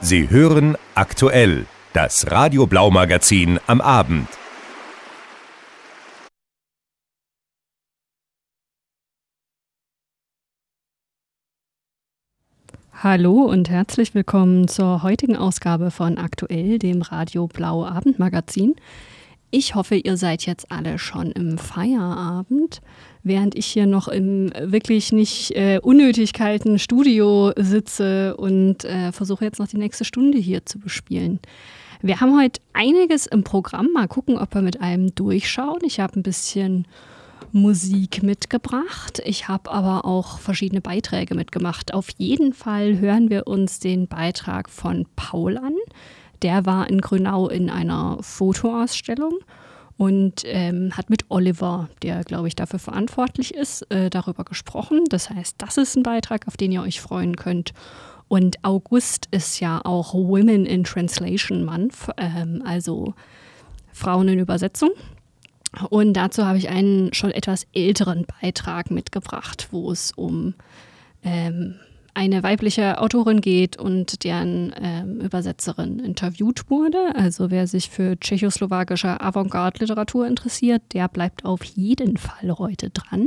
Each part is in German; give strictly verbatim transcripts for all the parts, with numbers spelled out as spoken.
Sie hören aktuell das Radio Blau Magazin am Abend. Hallo und herzlich willkommen zur heutigen Ausgabe von Aktuell, dem Radio Blau Abendmagazin. Ich hoffe, ihr seid jetzt alle schon im Feierabend, während ich hier noch im wirklich nicht äh, unnötig kalten Studio sitze und äh, versuche jetzt noch die nächste Stunde hier zu bespielen. Wir haben heute einiges im Programm. Mal gucken, ob wir mit allem durchschauen. Ich habe ein bisschen Musik mitgebracht. Ich habe aber auch verschiedene Beiträge mitgemacht. Auf jeden Fall hören wir uns den Beitrag von Paul an. Der war in Grünau in einer Fotoausstellung und ähm, hat mit Oliver, der, glaube ich, dafür verantwortlich ist, äh, darüber gesprochen. Das heißt, das ist ein Beitrag, auf den ihr euch freuen könnt. Und August ist ja auch Women in Translation Month, ähm, also Frauen in Übersetzung. Und dazu habe ich einen schon etwas älteren Beitrag mitgebracht, wo es um ähm, eine weibliche Autorin geht und deren ähm, Übersetzerin interviewt wurde. Also wer sich für tschechoslowakische Avantgarde-Literatur interessiert, der bleibt auf jeden Fall heute dran.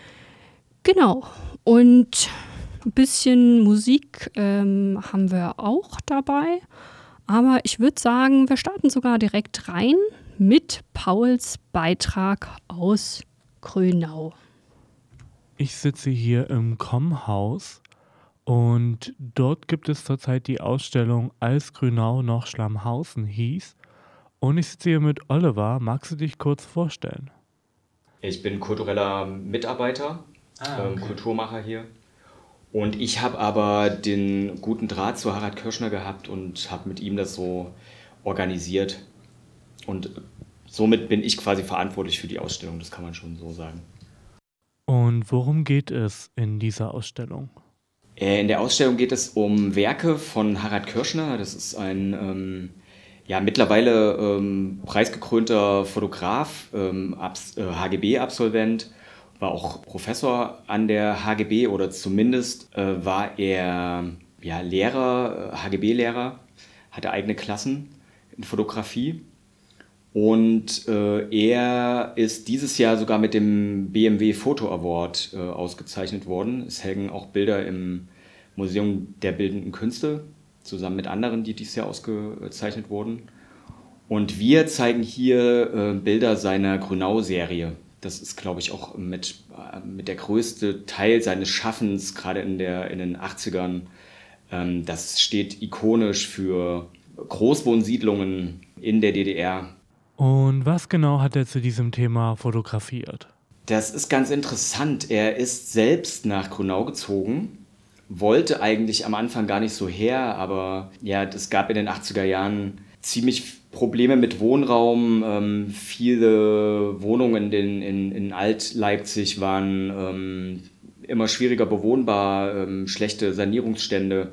Genau. Und ein bisschen Musik ähm, haben wir auch dabei. Aber ich würde sagen, wir starten sogar direkt rein mit Pauls Beitrag aus Grünau. Ich sitze hier im Kommhaus und dort gibt es zurzeit die Ausstellung Als Grünau noch Schlamhausen hieß. Und ich sitze hier mit Oliver. Magst du dich kurz vorstellen? Ich bin kultureller Mitarbeiter, ah, okay. ähm, Kulturmacher hier. Und ich habe aber den guten Draht zu Harald Kirschner gehabt und habe mit ihm das so organisiert. Und somit bin ich quasi verantwortlich für die Ausstellung, das kann man schon so sagen. Und worum geht es in dieser Ausstellung? In der Ausstellung geht es um Werke von Harald Kirschner. Das ist ein ähm, ja, mittlerweile ähm, preisgekrönter Fotograf, ähm, Abs- äh, H G B-Absolvent, war auch Professor an der H G B oder zumindest äh, war er ja, Lehrer, äh, H G B-Lehrer, hatte eigene Klassen in Fotografie. Und äh, er ist dieses Jahr sogar mit dem B M W Photo Award äh, ausgezeichnet worden. Es hängen auch Bilder im Museum der Bildenden Künste, zusammen mit anderen, die dieses Jahr ausgezeichnet wurden. Und wir zeigen hier äh, Bilder seiner Grünau-Serie. Das ist, glaube ich, auch mit, äh, mit der größte Teil seines Schaffens, gerade in, der, in den achtzigern. Ähm, das steht ikonisch für Großwohnsiedlungen in der D D R. Und was genau hat er zu diesem Thema fotografiert? Das ist ganz interessant. Er ist selbst nach Grünau gezogen, wollte eigentlich am Anfang gar nicht so her, aber ja, es gab in den achtziger Jahren ziemlich Probleme mit Wohnraum. Ähm, viele Wohnungen in, den, in, in Alt-Leipzig waren ähm, immer schwieriger bewohnbar, ähm, schlechte Sanierungsstände.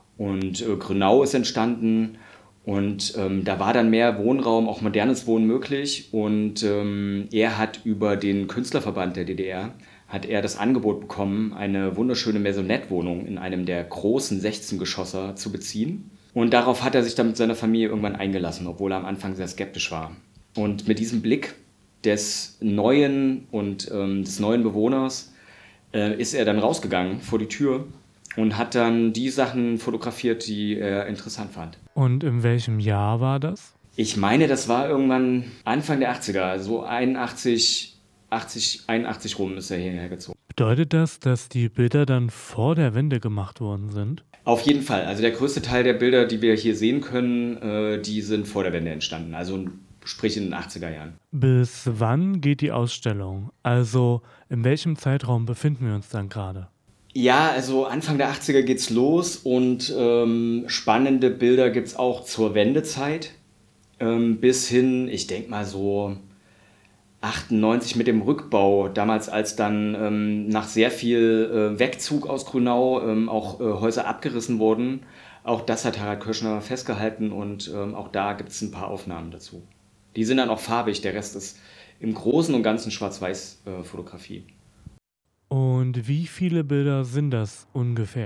Und äh, Grünau ist entstanden. Und ähm, da war dann mehr Wohnraum, auch modernes Wohnen möglich. Und ähm, er hat über den Künstlerverband der D D R, hat er das Angebot bekommen, eine wunderschöne Maisonette-Wohnung in einem der großen sechzehn Geschosser zu beziehen. Und darauf hat er sich dann mit seiner Familie irgendwann eingelassen, obwohl er am Anfang sehr skeptisch war. Und mit diesem Blick des neuen und ähm, des neuen Bewohners äh, ist er dann rausgegangen vor die Tür und hat dann die Sachen fotografiert, die er interessant fand. Und in welchem Jahr war das? Ich meine, das war irgendwann Anfang der achtziger, so einundachtzig, achtzig, einundachtzig rum ist er hierher gezogen. Bedeutet das, dass die Bilder dann vor der Wende gemacht worden sind? Auf jeden Fall. Also der größte Teil der Bilder, die wir hier sehen können, äh, die sind vor der Wende entstanden. Also sprich in den achtziger Jahren. Bis wann geht die Ausstellung? Also in welchem Zeitraum befinden wir uns dann gerade? Ja, also Anfang der achtziger geht's los und ähm, spannende Bilder gibt's auch zur Wendezeit. Ähm, bis hin, ich denke mal so achtundneunzig mit dem Rückbau, damals als dann ähm, nach sehr viel äh, Wegzug aus Grünau ähm, auch äh, Häuser abgerissen wurden. Auch das hat Harald Kirschner festgehalten und ähm, auch da gibt es ein paar Aufnahmen dazu. Die sind dann auch farbig, der Rest ist im Großen und Ganzen Schwarz-Weiß-Fotografie. Und wie viele Bilder sind das ungefähr?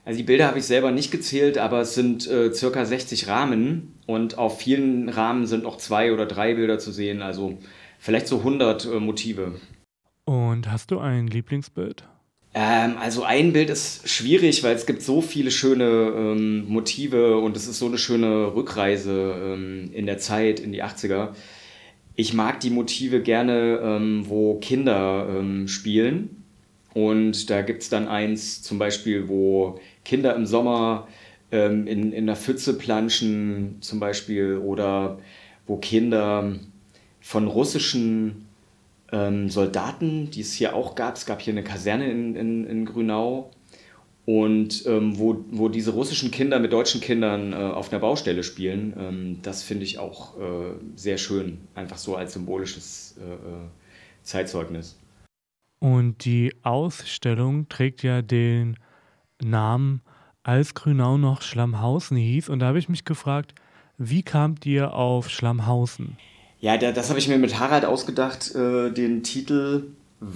Also die Bilder habe ich selber nicht gezählt, aber es sind äh, circa sechzig Rahmen und auf vielen Rahmen sind noch zwei oder drei Bilder zu sehen, also vielleicht so hundert äh, Motive. Und hast du ein Lieblingsbild? Ähm, also ein Bild ist schwierig, weil es gibt so viele schöne ähm, Motive und es ist so eine schöne Rückreise ähm, in der Zeit, in die achtziger. Ich mag die Motive gerne, ähm, wo Kinder ähm, spielen. Und da gibt es dann eins zum Beispiel, wo Kinder im Sommer ähm, in, in der Pfütze planschen zum Beispiel oder wo Kinder von russischen ähm, Soldaten, die es hier auch gab, es gab hier eine Kaserne in, in, in Grünau und ähm, wo, wo diese russischen Kinder mit deutschen Kindern äh, auf einer Baustelle spielen, ähm, das finde ich auch äh, sehr schön, einfach so als symbolisches äh, äh, Zeitzeugnis. Und die Ausstellung trägt ja den Namen Als Grünau noch Schlamhausen hieß. Und da habe ich mich gefragt, wie kamt ihr auf Schlamhausen? Ja, da, das habe ich mir mit Harald ausgedacht, äh, den Titel,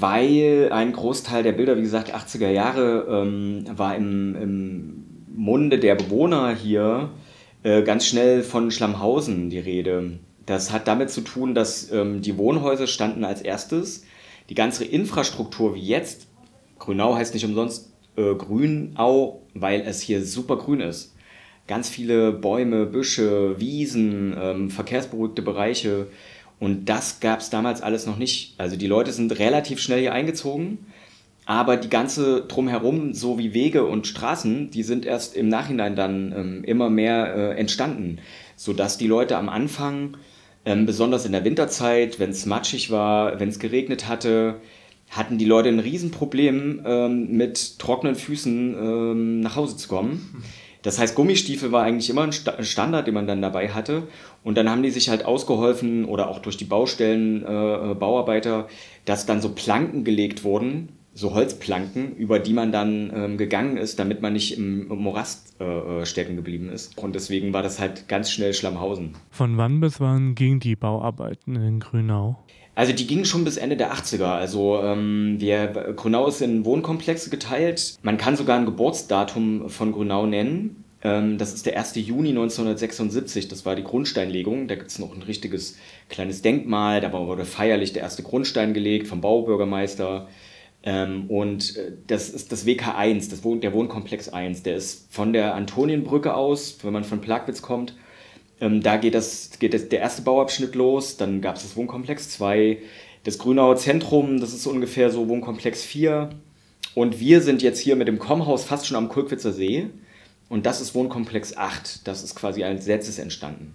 weil ein Großteil der Bilder, wie gesagt, achtziger Jahre, ähm, war im, im Munde der Bewohner hier äh, ganz schnell von Schlamhausen die Rede. Das hat damit zu tun, dass ähm, die Wohnhäuser standen als erstes. Die ganze Infrastruktur wie jetzt, Grünau heißt nicht umsonst äh, Grünau, weil es hier super grün ist. Ganz viele Bäume, Büsche, Wiesen, ähm, verkehrsberuhigte Bereiche. Und das gab es damals alles noch nicht. Also die Leute sind relativ schnell hier eingezogen, aber die ganze drumherum, so wie Wege und Straßen, die sind erst im Nachhinein dann ähm, immer mehr äh, entstanden. Sodass die Leute am Anfang, ähm, besonders in der Winterzeit, wenn es matschig war, wenn es geregnet hatte, hatten die Leute ein Riesenproblem, ähm, mit trockenen Füßen ähm, nach Hause zu kommen. Das heißt, Gummistiefel war eigentlich immer ein Standard, den man dann dabei hatte. Und dann haben die sich halt ausgeholfen oder auch durch die Baustellen, äh, Bauarbeiter, dass dann so Planken gelegt wurden, so Holzplanken, über die man dann ähm, gegangen ist, damit man nicht im Morast äh, stecken geblieben ist. Und deswegen war das halt ganz schnell Schlamhausen. Von wann bis wann gingen die Bauarbeiten in Grünau? Also die gingen schon bis Ende der achtziger. Also ähm, wir, Grünau ist in Wohnkomplexe geteilt. Man kann sogar ein Geburtsdatum von Grünau nennen. Ähm, das ist der erster Juni neunzehnhundertsechsundsiebzig. Das war die Grundsteinlegung. Da gibt es noch ein richtiges kleines Denkmal. Da wurde feierlich der erste Grundstein gelegt vom Baubürgermeister. Ähm, und das ist das W K eins, das Wohn- der Wohnkomplex eins. Der ist von der Antonienbrücke aus, wenn man von Plagwitz kommt. Ähm, da geht, das, geht das, der erste Bauabschnitt los, dann gab es das Wohnkomplex zwei, das Grünauer Zentrum, das ist ungefähr so Wohnkomplex vier. Und wir sind jetzt hier mit dem Kommhaus fast schon am Kulkwitzer See. Und das ist Wohnkomplex acht, das ist quasi als letztes entstanden.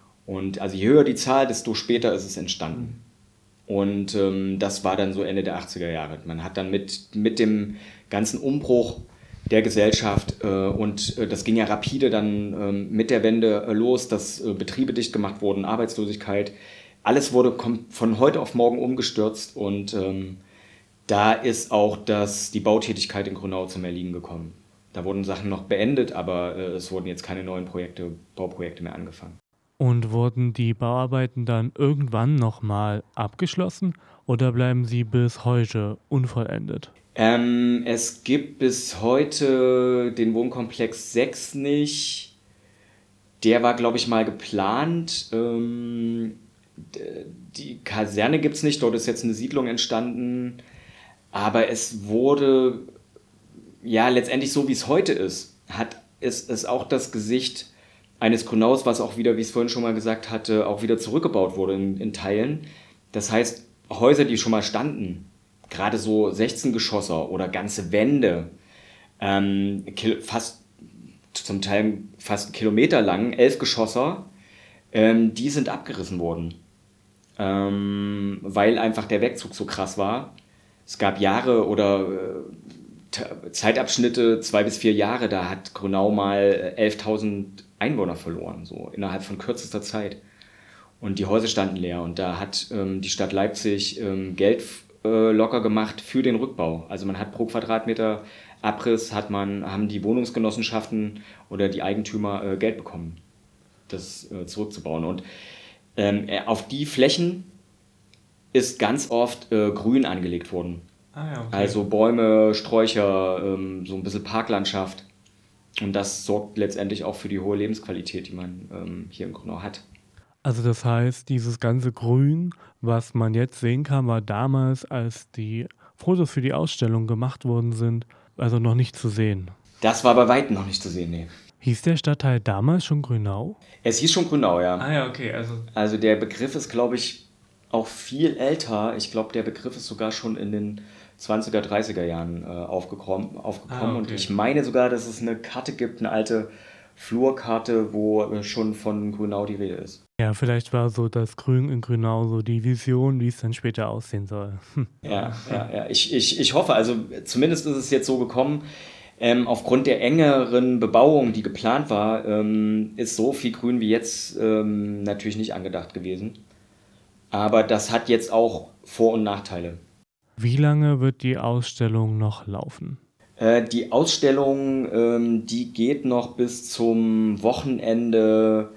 Und also je höher die Zahl, desto später ist es entstanden. Und ähm, das war dann so Ende der achtziger Jahre. Man hat dann mit, mit dem ganzen Umbruch der Gesellschaft äh, und äh, das ging ja rapide dann ähm, mit der Wende äh, los, dass äh, Betriebe dicht gemacht wurden, Arbeitslosigkeit. Alles wurde kom- von heute auf morgen umgestürzt und ähm, da ist auch das, die Bautätigkeit in Grünau zum Erliegen gekommen. Da wurden Sachen noch beendet, aber äh, es wurden jetzt keine neuen Projekte, Bauprojekte mehr angefangen. Und wurden die Bauarbeiten dann irgendwann nochmal abgeschlossen oder bleiben sie bis heute unvollendet? Ähm, es gibt bis heute den Wohnkomplex sechs nicht. Der war, glaube ich, mal geplant. Ähm, d- die Kaserne gibt es nicht, dort ist jetzt eine Siedlung entstanden. Aber es wurde, ja, letztendlich so wie es heute ist, hat es, es auch das Gesicht eines Grünaus, was auch wieder, wie ich es vorhin schon mal gesagt hatte, auch wieder zurückgebaut wurde in, in Teilen. Das heißt, Häuser, die schon mal standen, gerade so sechzehn-Geschosser oder ganze Wände, ähm, kil- fast zum Teil fast einen Kilometer lang, elf-Geschosser, ähm, die sind abgerissen worden, ähm, weil einfach der Wegzug so krass war. Es gab Jahre oder äh, T- Zeitabschnitte, zwei bis vier Jahre, da hat Grünau mal elftausend Einwohner verloren, so innerhalb von kürzester Zeit. Und die Häuser standen leer und da hat ähm, die Stadt Leipzig ähm, Geld äh, locker gemacht für den Rückbau. Also man hat pro Quadratmeter Abriss, hat man, haben die Wohnungsgenossenschaften oder die Eigentümer äh, Geld bekommen, das äh, zurückzubauen. Und ähm, äh, auf die Flächen ist ganz oft äh, Grün angelegt worden. Ah ja, okay. Also Bäume, Sträucher, ähm, so ein bisschen Parklandschaft. Und das sorgt letztendlich auch für die hohe Lebensqualität, die man ähm, hier in Grünau hat. Also das heißt, dieses ganze Grün, was man jetzt sehen kann, war damals, als die Fotos für die Ausstellung gemacht worden sind, also noch nicht zu sehen. Das war bei weitem noch nicht zu sehen, nee. Hieß der Stadtteil damals schon Grünau? Es hieß schon Grünau, ja. Ah ja, okay. Also, Also der Begriff ist, glaube ich, auch viel älter. Ich glaube, der Begriff ist sogar schon in den zwanziger, dreißiger Jahren äh, aufgekommen. aufgekommen. Ah, okay. Und ich meine sogar, dass es eine Karte gibt, eine alte Flurkarte, wo äh, schon von Grünau die Rede ist. ja, vielleicht war so das Grün in Grünau so die Vision, wie es dann später aussehen soll. Hm. Ja, ja, ja. Ich, ich, ich hoffe, also zumindest ist es jetzt so gekommen, ähm, aufgrund der engeren Bebauung, die geplant war, ähm, ist so viel Grün wie jetzt ähm, natürlich nicht angedacht gewesen. Aber das hat jetzt auch Vor- und Nachteile. Wie lange wird die Ausstellung noch laufen? Äh, die Ausstellung, ähm, die geht noch bis zum Wochenende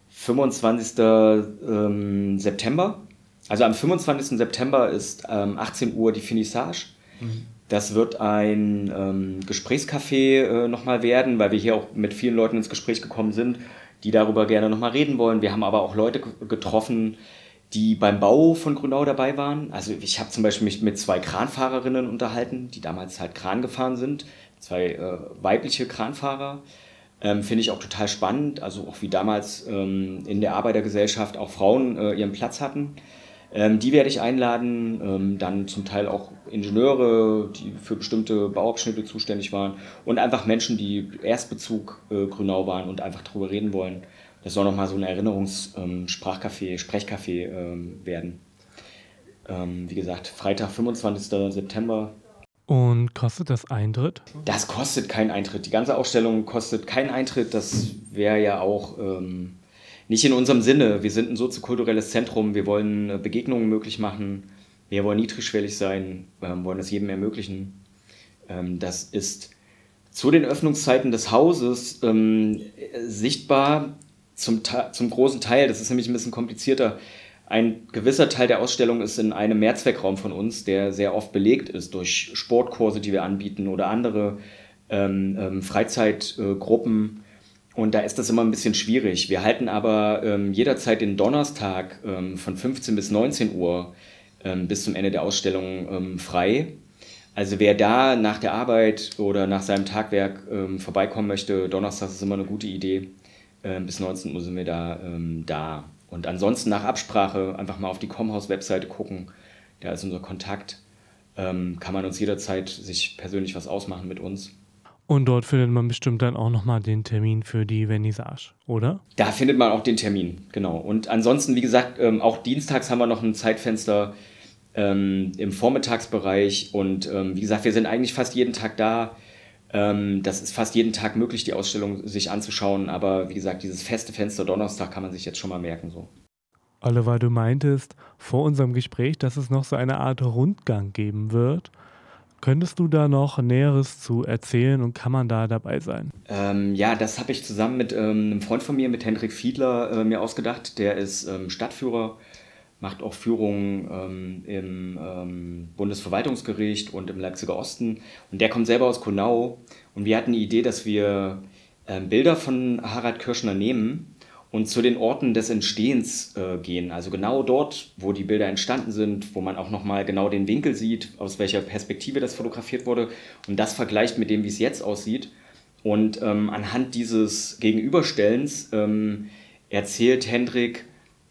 fünfundzwanzigsten Ähm, September. Also am fünfundzwanzigsten September ist ähm, achtzehn Uhr die Finissage. Mhm. Das wird ein ähm, Gesprächscafé äh, nochmal werden, weil wir hier auch mit vielen Leuten ins Gespräch gekommen sind, die darüber gerne nochmal reden wollen. Wir haben aber auch Leute g- getroffen, die beim Bau von Grünau dabei waren. Also ich habe zum Beispiel mich mit zwei Kranfahrerinnen unterhalten, die damals halt Kran gefahren sind. Zwei äh, weibliche Kranfahrer. Ähm, finde ich auch total spannend. Also auch wie damals ähm, in der Arbeitergesellschaft auch Frauen äh, ihren Platz hatten. Ähm, die werde ich einladen, ähm, dann zum Teil auch Ingenieure, die für bestimmte Bauabschnitte zuständig waren und einfach Menschen, die Erstbezug äh, Grünau waren und einfach darüber reden wollen. Das soll nochmal so ein Erinnerungs-Sprachcafé, ähm, Sprechcafé ähm, werden. Ähm, wie gesagt, Freitag, fünfundzwanzigsten September. Und kostet das Eintritt? Das kostet keinen Eintritt. Die ganze Ausstellung kostet keinen Eintritt. Das wäre ja auch ähm, nicht in unserem Sinne. Wir sind ein soziokulturelles Zentrum. Wir wollen äh, Begegnungen möglich machen. Wir wollen niedrigschwellig sein, ähm, wollen es jedem ermöglichen. Ähm, das ist zu den Öffnungszeiten des Hauses ähm, sichtbar zum, Ta- zum großen Teil. Das ist nämlich ein bisschen komplizierter. Ein gewisser Teil der Ausstellung ist in einem Mehrzweckraum von uns, der sehr oft belegt ist durch Sportkurse, die wir anbieten oder andere ähm, ähm, Freizeitgruppen. Und da ist das immer ein bisschen schwierig. Wir halten aber ähm, jederzeit den Donnerstag ähm, von fünfzehn bis neunzehn Uhr ähm, bis zum Ende der Ausstellung ähm, frei. Also wer da nach der Arbeit oder nach seinem Tagwerk ähm, vorbeikommen möchte, Donnerstag ist immer eine gute Idee. Ähm, bis neunzehn Uhr sind wir da, ähm, da. Und ansonsten nach Absprache einfach mal auf die Comhaus-Webseite gucken. Da ist unser Kontakt. Ähm, kann man uns jederzeit sich persönlich was ausmachen mit uns. Und dort findet man bestimmt dann auch nochmal den Termin für die Vernissage, oder? Da findet man auch den Termin, genau. Und ansonsten, wie gesagt, ähm, auch dienstags haben wir noch ein Zeitfenster ähm, im Vormittagsbereich. Und ähm, wie gesagt, wir sind eigentlich fast jeden Tag da. Ähm, das ist fast jeden Tag möglich, die Ausstellung sich anzuschauen. Aber wie gesagt, dieses feste Fenster Donnerstag kann man sich jetzt schon mal merken. So. Oliver, du meintest vor unserem Gespräch, dass es noch so eine Art Rundgang geben wird. Könntest du da noch Näheres zu erzählen und kann man da dabei sein? Ähm, ja, das habe ich zusammen mit ähm, einem Freund von mir, mit Hendrik Fiedler, äh, mir ausgedacht. Der ist ähm, Stadtführer, macht auch Führungen ähm, im ähm, Bundesverwaltungsgericht und im Leipziger Osten. Und der kommt selber aus Grünau. Und wir hatten die Idee, dass wir ähm, Bilder von Harald Kirschner nehmen und zu den Orten des Entstehens äh, gehen. Also genau dort, wo die Bilder entstanden sind, wo man auch nochmal genau den Winkel sieht, aus welcher Perspektive das fotografiert wurde und das vergleicht mit dem, wie es jetzt aussieht. Und ähm, anhand dieses Gegenüberstellens ähm, erzählt Hendrik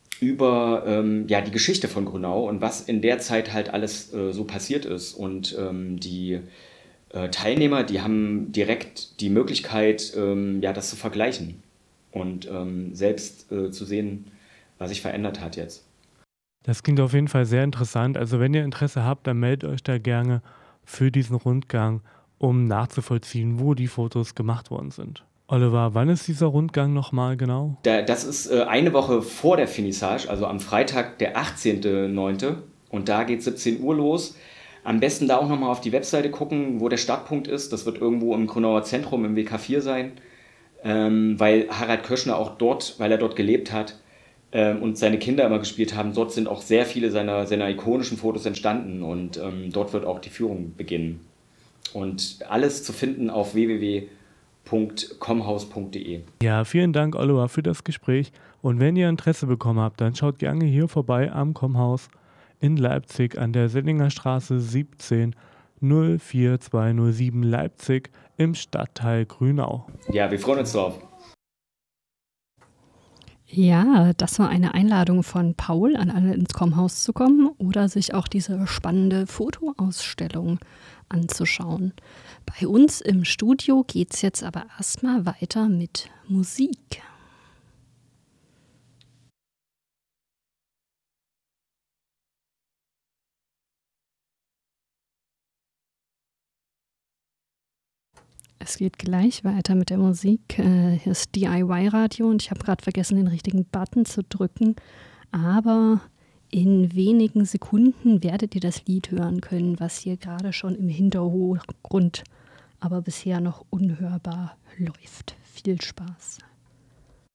über ähm, ja, die Geschichte von Grünau und was in der Zeit halt alles äh, so passiert ist. Und ähm, die äh, Teilnehmer, die haben direkt die Möglichkeit, ähm, ja, das zu vergleichen und ähm, selbst äh, zu sehen, was sich verändert hat jetzt. Das klingt auf jeden Fall sehr interessant. Also wenn ihr Interesse habt, dann meldet euch da gerne für diesen Rundgang, um nachzuvollziehen, wo die Fotos gemacht worden sind. Oliver, wann ist dieser Rundgang nochmal genau? Da, das ist äh, eine Woche vor der Finissage, also am Freitag, der achtzehnten neunten Und da geht siebzehn Uhr los. Am besten da auch nochmal auf die Webseite gucken, wo der Startpunkt ist. Das wird irgendwo im Grünauer Zentrum im W K vier sein. Ähm, weil Harald Kirschner auch dort, weil er dort gelebt hat ähm, und seine Kinder immer gespielt haben, dort sind auch sehr viele seiner, seiner ikonischen Fotos entstanden und ähm, dort wird auch die Führung beginnen. Und alles zu finden auf w w w punkt comhaus punkt de. Ja, vielen Dank, Oliver, für das Gespräch. Und wenn ihr Interesse bekommen habt, dann schaut gerne hier vorbei am Kommhaus in Leipzig an der Sellinger Straße siebzehn null vier zwei null sieben Leipzig im Stadtteil Grünau. Ja, wir freuen uns drauf. Ja, das war eine Einladung von Paul, an alle ins Kommhaus zu kommen oder sich auch diese spannende Fotoausstellung anzuschauen. Bei uns im Studio geht es jetzt aber erstmal weiter mit Musik. Es geht gleich weiter mit der Musik. Äh, hier ist D I Y-Radio und ich habe gerade vergessen, den richtigen Button zu drücken. Aber in wenigen Sekunden werdet ihr das Lied hören können, was hier gerade schon im Hintergrund, aber bisher noch unhörbar läuft. Viel Spaß.